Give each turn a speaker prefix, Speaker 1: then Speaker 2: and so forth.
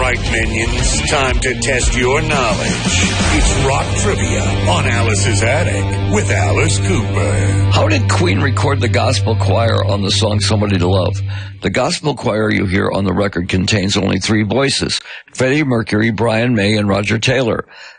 Speaker 1: right, minions. Time to test your knowledge. It's rock trivia on Alice's Attic with Alice Cooper.
Speaker 2: How did Queen record the gospel choir on the song Somebody to Love? The gospel choir you hear on the record contains only 3 voices: Freddie Mercury, Brian May, and Roger Taylor.